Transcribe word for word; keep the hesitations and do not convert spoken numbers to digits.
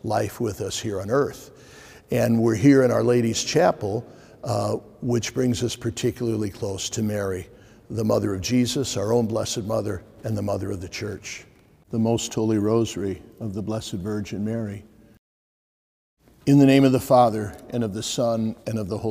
life with us here on earth. And we're here in Our Lady's Chapel, uh, which brings us particularly close to Mary, the mother of Jesus, our own Blessed Mother, and the mother of the Church. The Most Holy Rosary of the Blessed Virgin Mary. In the name of the Father, and of the Son, and of the Holy